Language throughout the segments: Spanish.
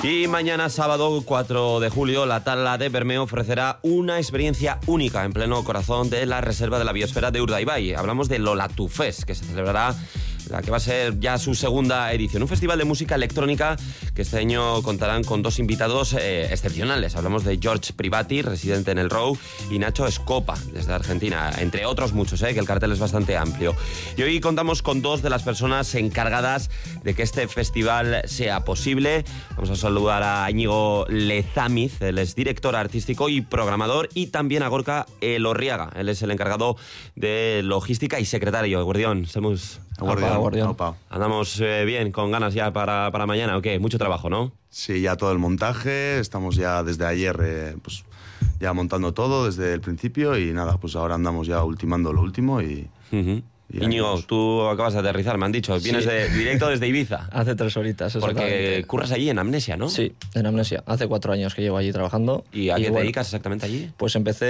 Y mañana sábado 4 de julio la Tala de Bermeo ofrecerá una experiencia única en pleno corazón de la reserva de la biosfera de Urdaibai. Hablamos de Lolatufest, que se celebrará la que va a ser ya su segunda edición. Un festival de música electrónica que este año contarán con dos invitados excepcionales. Hablamos de George Privati, residente en el Row, y Nacho Escopa, desde Argentina, entre otros muchos, que el cartel es bastante amplio. Y hoy contamos con dos de las personas encargadas de que este festival sea posible. Vamos a saludar a Íñigo Lezamiz, él es director artístico y programador, y también a Gorka Elorriaga, él es el encargado de logística y secretario. Guardión, somos... Guardión. Andamos bien, con ganas ya para mañana, ¿o qué? Mucho trabajo, ¿no? Sí, ya todo el montaje, estamos ya desde ayer pues ya montando todo desde el principio y nada, pues ahora andamos ya ultimando lo último y... Íñigo, tú acabas de aterrizar, me han dicho, vienes directo desde Ibiza. Hace 3 horitas, porque curras allí en Amnesia, ¿no? Sí, en Amnesia. Hace 4 años que llevo allí trabajando. ¿Y a qué te dedicas exactamente allí? Pues empecé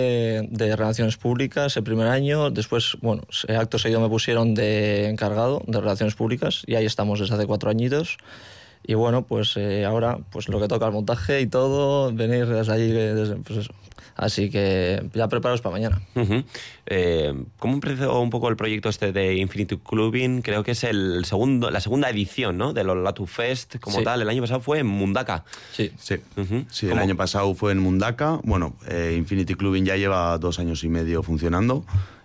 de Relaciones Públicas el primer año, después, acto seguido me pusieron de encargado de Relaciones Públicas y ahí estamos desde hace 4 añitos. Y bueno, pues ahora pues lo que toca el montaje y todo, venir desde allí, pues eso. Así que ya preparados para mañana. ¿Cómo empezó un poco el proyecto este de Infinity Clubbing? Creo que es la segunda edición, ¿no? De Lolatufest como tal. El año pasado fue en Mundaka. Sí, el año pasado fue en Mundaka. Bueno, Infinity Clubbing ya lleva 2 años y medio funcionando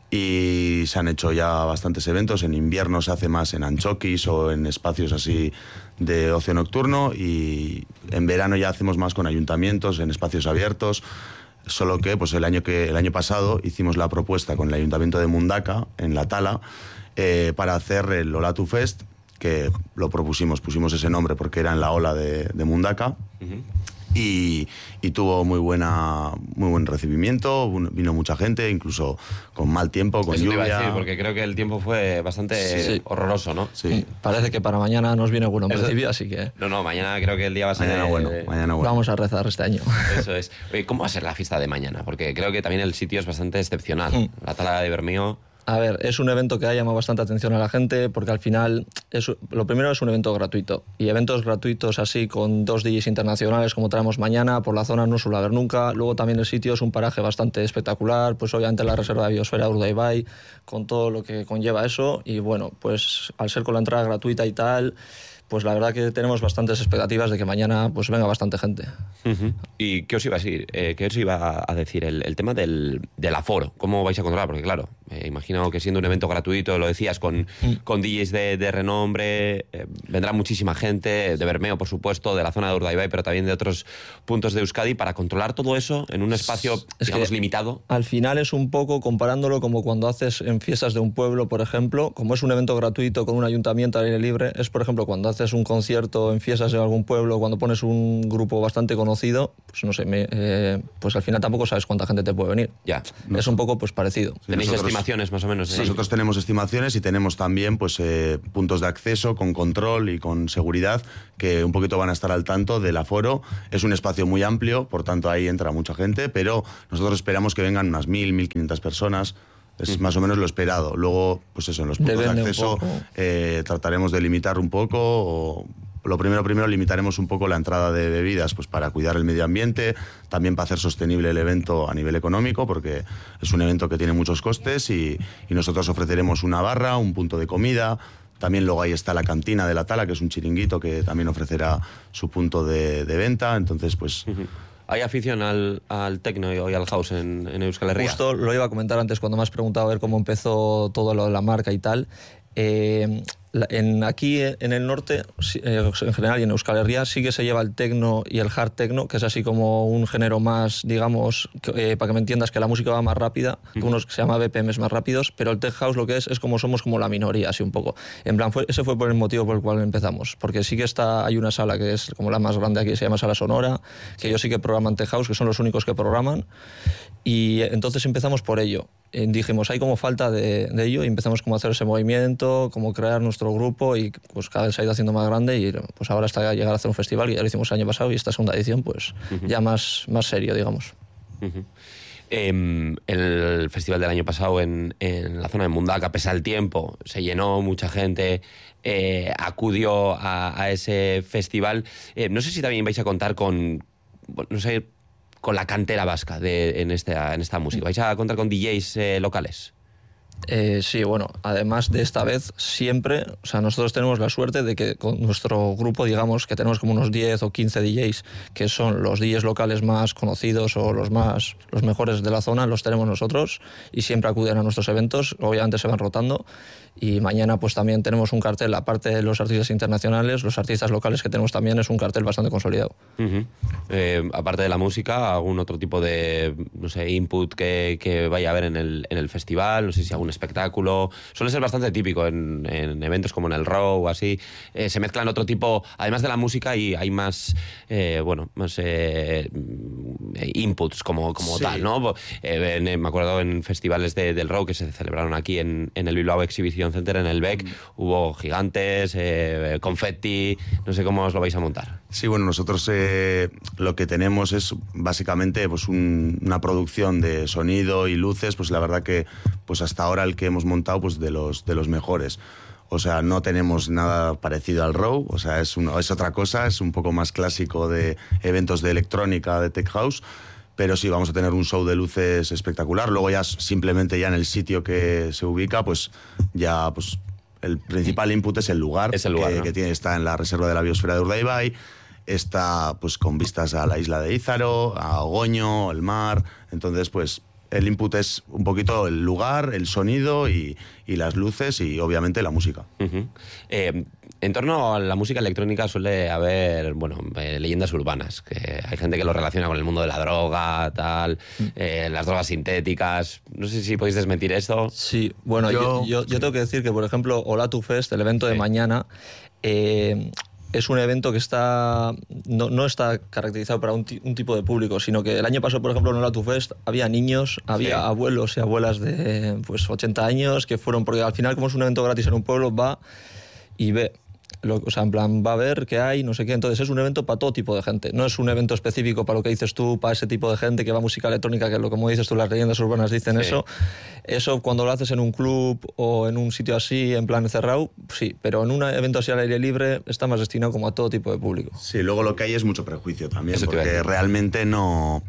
y se han hecho ya bastantes eventos. En invierno se hace más en anchokis o en espacios así de ocio nocturno, y en verano ya hacemos más con ayuntamientos, en espacios abiertos. Solo que pues el año pasado hicimos la propuesta con el Ayuntamiento de Mundaka, en la Tala, para hacer el Lolatufest, que lo pusimos ese nombre porque era en la ola de Mundaka. Y tuvo muy buen recibimiento, vino mucha gente, incluso con mal tiempo, con lluvia. Eso te iba a decir, porque creo que el tiempo fue bastante horroroso, ¿no? Sí. Parece que para mañana nos viene bueno en principio, así que... No, mañana creo que el día va a ser... Mañana bueno. Vamos a rezar este año. Eso es. Oye, ¿cómo va a ser la fiesta de mañana? Porque creo que también el sitio es bastante excepcional. La Tala de Bermeo... A ver, es un evento que ha llamado bastante atención a la gente porque al final, lo primero es un evento gratuito. Y eventos gratuitos así con 2 DJs internacionales como traemos mañana, por la zona no suele haber nunca. Luego también el sitio es un paraje bastante espectacular, pues obviamente la reserva de biosfera Urdaibai, con todo lo que conlleva eso. Y bueno, pues al ser con la entrada gratuita y tal, pues la verdad que tenemos bastantes expectativas de que mañana pues venga bastante gente. ¿Y qué os iba a decir? ¿Qué os iba a decir? El tema del aforo. ¿Cómo vais a controlar? Porque claro, imagino que siendo un evento gratuito, lo decías, con DJs de renombre, vendrá muchísima gente, de Bermeo, por supuesto, de la zona de Urdaibai, pero también de otros puntos de Euskadi, para controlar todo eso en un espacio, digamos, limitado. Al final es un poco comparándolo como cuando haces en fiestas de un pueblo, por ejemplo, como es un evento gratuito con un ayuntamiento al aire libre, es por ejemplo cuando haces un concierto en fiestas de algún pueblo, cuando pones un grupo bastante conocido, pues no sé, pues al final tampoco sabes cuánta gente te puede venir. Ya. Es un poco pues parecido. ¿Tenéis estimaciones más o menos? Sí. Nosotros tenemos estimaciones y tenemos también pues puntos de acceso con control y con seguridad que un poquito van a estar al tanto del aforo. Es un espacio muy amplio, por tanto ahí entra mucha gente, pero nosotros esperamos que vengan unas 1.000-1.500 personas. Es más o menos lo esperado. Luego, pues eso, en los puntos de acceso trataremos de limitar un poco. Lo primero, limitaremos un poco la entrada de bebidas, pues para cuidar el medio ambiente, también para hacer sostenible el evento a nivel económico, porque es un evento que tiene muchos costes y nosotros ofreceremos una barra, un punto de comida. También luego ahí está la cantina de la Tala, que es un chiringuito que también ofrecerá su punto de venta. Entonces, pues... ¿Hay afición al techno y al house en Euskal Herria? Justo lo iba a comentar antes cuando me has preguntado a ver cómo empezó todo lo de la marca y tal. Aquí en el norte, en general, y en Euskal Herria, sí que se lleva el techno y el hard techno, que es así como un género más, digamos, para que me entiendas, que la música va más rápida, unos que se llama BPMs más rápidos, pero el tech house lo que es como somos como la minoría, así un poco. En plan, ese fue por el motivo por el cual empezamos, porque sí que hay una sala que es como la más grande aquí, se llama Sala Sonora, que ellos sí que programan tech house, que son los únicos que programan, y entonces empezamos por ello. Dijimos, hay como falta de ello, y empezamos como a hacer ese movimiento, como crear nuestro grupo, y pues cada vez se ha ido haciendo más grande, y pues ahora hasta llegar a hacer un festival, que ya lo hicimos el año pasado, y esta segunda edición pues ya más serio, digamos. El festival del año pasado en la zona de Mundaka, pese al tiempo, se llenó, mucha gente acudió a ese festival. No sé si también vais a contar con, no sé, con la cantera vasca en esta música. ¿Vais a contar con DJs locales? Sí, bueno, además de esta vez, siempre, o sea, nosotros tenemos la suerte de que con nuestro grupo, digamos, que tenemos como unos 10 o 15 DJs, que son los DJs locales más conocidos o los mejores de la zona, los tenemos nosotros y siempre acuden a nuestros eventos, obviamente se van rotando. Y mañana pues también tenemos un cartel, aparte de los artistas internacionales, los artistas locales que tenemos también, es un cartel bastante consolidado. Aparte de la música, ¿algún otro tipo de, no sé, input que vaya a haber en el festival? No sé si algún espectáculo. Suele ser bastante típico en eventos como en el Raw o así. Se mezclan otro tipo, además de la música, y hay más, más inputs como sí. Tal, ¿no? Me acuerdo en festivales del Raw que se celebraron aquí en el Bilbao Exhibition Center, en el BEC, hubo gigantes, confetti, no sé cómo os lo vais a montar. Sí, bueno, nosotros lo que tenemos es básicamente pues una producción de sonido y luces, pues la verdad que pues hasta ahora el que hemos montado pues de los mejores. O sea, no tenemos nada parecido al Raw, o sea, es otra cosa, es un poco más clásico de eventos de electrónica, de tech house. Pero sí, vamos a tener un show de luces espectacular. Luego ya simplemente ya en el sitio que se ubica, pues ya pues el principal input es el lugar, ¿no? que está en la reserva de la biosfera de Urdaibai. Está pues con vistas a la isla de Ízaro, a Ogoño, el mar. Entonces, pues el input es un poquito el lugar, el sonido y las luces y obviamente la música. Uh-huh. En torno a la música electrónica suele haber, leyendas urbanas, que hay gente que lo relaciona con el mundo de la droga, tal, las drogas sintéticas. No sé si podéis desmentir esto. Sí, bueno, yo tengo que decir que, por ejemplo, Olatu Fest, el evento de mañana, es un evento que no está caracterizado para un tipo de público, sino que el año pasado, por ejemplo, en Olatu Fest había niños, había abuelos y abuelas de 80 años que fueron, porque al final, como es un evento gratis en un pueblo, va y ve. O sea, en plan, va a ver qué hay, no sé qué. Entonces es un evento para todo tipo de gente. No es un evento específico para lo que dices tú, para ese tipo de gente que va a música electrónica, que como dices tú, las leyendas urbanas dicen eso. Eso cuando lo haces en un club o en un sitio así, en plan cerrado, sí. Pero en un evento así al aire libre está más destinado como a todo tipo de público. Sí, luego lo que hay es mucho prejuicio también, porque realmente no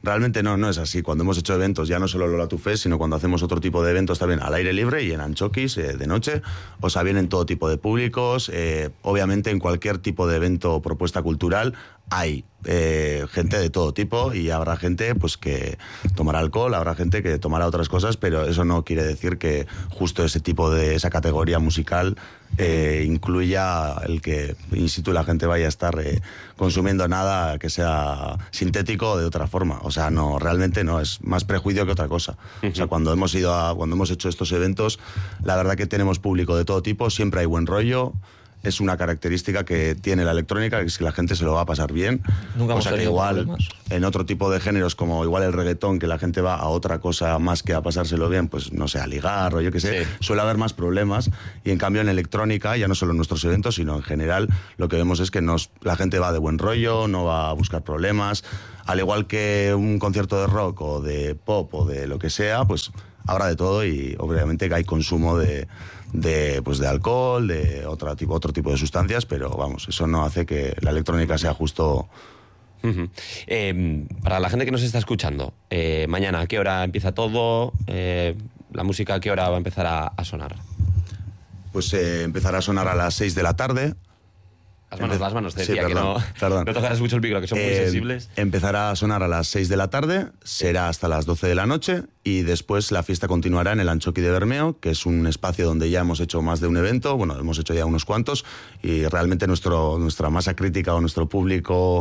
es así. Cuando hemos hecho eventos, ya no solo Olatu Fest, sino cuando hacemos otro tipo de eventos también al aire libre y en Antxokis de noche, o sea, vienen todo tipo de públicos. Obviamente en cualquier tipo de evento o propuesta cultural hay gente de todo tipo y habrá gente pues que tomará alcohol, habrá gente que tomará otras cosas, pero eso no quiere decir que justo esa categoría musical incluya el que in situ la gente vaya a estar consumiendo nada que sea sintético o de otra forma. O sea, no, realmente no, es más prejuicio que otra cosa. O sea, cuando hemos hecho estos eventos, la verdad que tenemos público de todo tipo, siempre hay buen rollo. Es una característica que tiene la electrónica, que es que la gente se lo va a pasar bien. Nunca hemos tenido problemas. En otro tipo de géneros, como igual el reggaetón, que la gente va a otra cosa más que a pasárselo bien, pues no sé, a ligar o yo qué sé, suele haber más problemas. Y en cambio en electrónica, ya no solo en nuestros eventos, sino en general, lo que vemos es que la gente va de buen rollo, no va a buscar problemas. Al igual que un concierto de rock o de pop o de lo que sea, pues habrá de todo y obviamente que hay consumo de alcohol, de otro tipo de sustancias, pero vamos, eso no hace que la electrónica sea justo. Uh-huh. Para la gente que nos está escuchando, mañana, ¿a qué hora empieza todo? ¿La música a qué hora va a empezar a sonar? Pues empezará a sonar a las 6 de la tarde. Las manos, te decía, perdón. No tocarás mucho el micro, que son muy sensibles. Empezará a sonar a las 6 de la tarde, será hasta las 12 de la noche y después la fiesta continuará en el Antxoki de Bermeo, que es un espacio donde ya hemos hecho más de un evento, hemos hecho ya unos cuantos y realmente nuestra masa crítica o nuestro público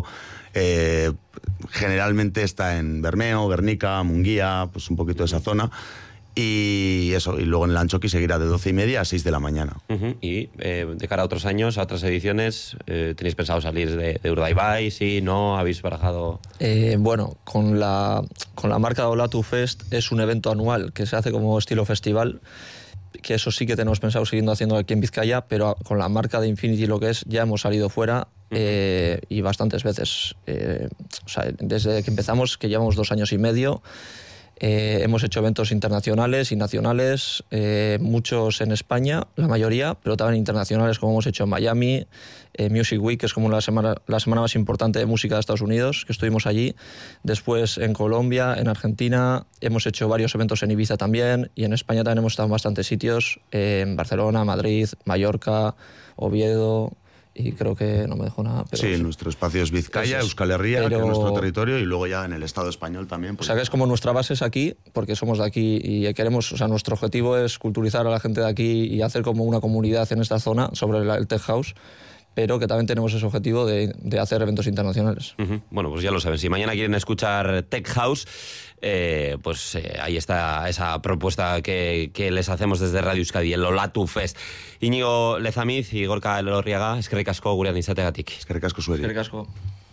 generalmente está en Bermeo, Gernika, Munguía, pues un poquito de esa zona. Y eso, y luego en el Antxoki seguirá de 12:30 a 6 de la mañana. Uh-huh. Y de cara a otros años, a otras ediciones, ¿tenéis pensado salir de Urdaibai? ¿Sí? ¿No? ¿Habéis barajado? Bueno, con la marca de Olatu Fest es un evento anual que se hace como estilo festival, que eso sí que tenemos pensado siguiendo haciendo aquí en Vizcaya, pero con la marca de Infinity lo que es, ya hemos salido fuera y bastantes veces. O sea, desde que empezamos, que llevamos 2 años y medio, Hemos hecho eventos internacionales y nacionales, muchos en España, la mayoría, pero también internacionales, como hemos hecho en Miami, Music Week, que es como la semana más importante de música de Estados Unidos, que estuvimos allí. Después en Colombia, en Argentina, hemos hecho varios eventos en Ibiza también, y en España también hemos estado en bastantes sitios, en Barcelona, Madrid, Mallorca, Oviedo, y creo que no me dejo nada. Pero sí, nuestro espacio es Vizcaya, Euskal Herria, que es nuestro territorio, y luego ya en el Estado español también. O sea, que es como nuestra base es aquí, porque somos de aquí y queremos, o sea, nuestro objetivo es culturizar a la gente de aquí y hacer como una comunidad en esta zona sobre el Tech House, pero que también tenemos ese objetivo de hacer eventos internacionales. Bueno, pues ya lo saben. Si mañana quieren escuchar Tech House, ahí está esa propuesta que les hacemos desde Radio Euskadi, el Olatu Fest. Íñigo Lezamiz y Gorka Elorriaga, eskerrik asko gurean izateagatik. Eskerrik asko zueri. Eskerrik asko.